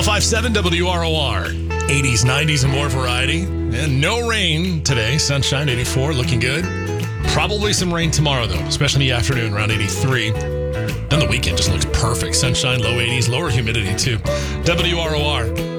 1057 WROR. 80s, 90s, and more variety. And no rain today. Sunshine, 84, looking good. Probably some rain tomorrow, though, especially in the afternoon, around 83. Then the weekend just looks perfect. Sunshine, low 80s, lower humidity, too. WROR.